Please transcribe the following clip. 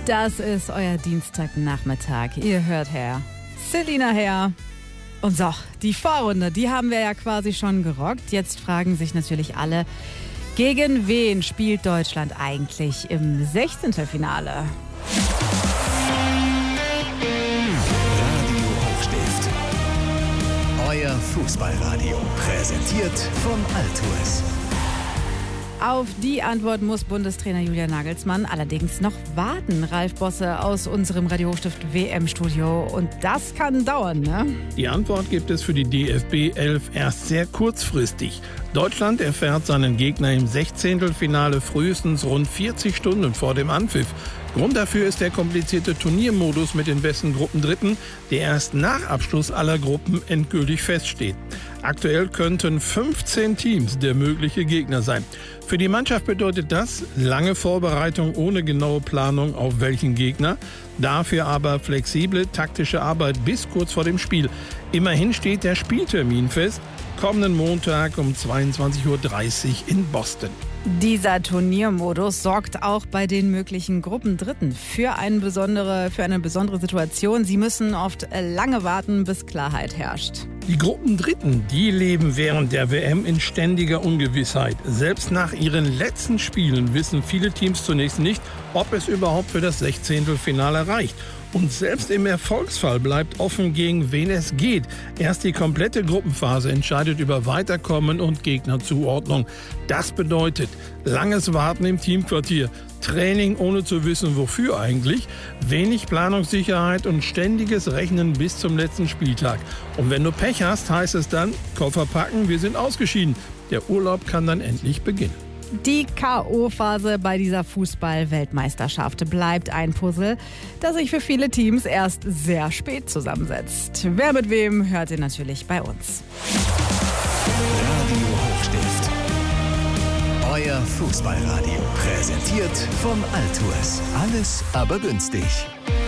Das ist euer Dienstagnachmittag. Ihr hört her. Selina her. Und so, die Vorrunde, die haben wir ja quasi schon gerockt. Jetzt fragen sich natürlich alle, gegen wen spielt Deutschland eigentlich im 16. Finale? Radio Hochstift. Euer Fußballradio. Präsentiert von Altues. Auf die Antwort muss Bundestrainer Julian Nagelsmann allerdings noch warten. Ralf Bosse aus unserem Radio Hochstift WM-Studio. Und das kann dauern, ne? Die Antwort gibt es für die DFB 11 erst sehr kurzfristig. Deutschland erfährt seinen Gegner im 16. Finale frühestens rund 40 Stunden vor dem Anpfiff. Grund dafür ist der komplizierte Turniermodus mit den besten Gruppendritten, der erst nach Abschluss aller Gruppen endgültig feststeht. Aktuell könnten 15 Teams der mögliche Gegner sein. Für die Mannschaft bedeutet das lange Vorbereitung ohne genaue Planung auf welchen Gegner, dafür aber flexible taktische Arbeit bis kurz vor dem Spiel. Immerhin steht der Spieltermin fest, kommenden Montag um 22:30 Uhr in Boston. Dieser Turniermodus sorgt auch bei den möglichen Gruppendritten für eine besondere Situation. Sie müssen oft lange warten, bis Klarheit herrscht. Die Gruppendritten, die leben während der WM in ständiger Ungewissheit. Selbst nach ihren letzten Spielen wissen viele Teams zunächst nicht, ob es überhaupt für das 16. Finale reicht. Und selbst im Erfolgsfall bleibt offen, gegen wen es geht. Erst die komplette Gruppenphase entscheidet über Weiterkommen und Gegnerzuordnung. Das bedeutet langes Warten im Teamquartier, Training ohne zu wissen, wofür eigentlich, wenig Planungssicherheit und ständiges Rechnen bis zum letzten Spieltag. Und wenn du Pech hast, heißt es dann, Koffer packen, wir sind ausgeschieden. Der Urlaub kann dann endlich beginnen. Die K.O.-Phase bei dieser Fußball-Weltmeisterschaft bleibt ein Puzzle, das sich für viele Teams erst sehr spät zusammensetzt. Wer mit wem, hört ihr natürlich bei uns. Radio Hochstift. Euer Fußballradio. Präsentiert von Altues. Alles aber günstig.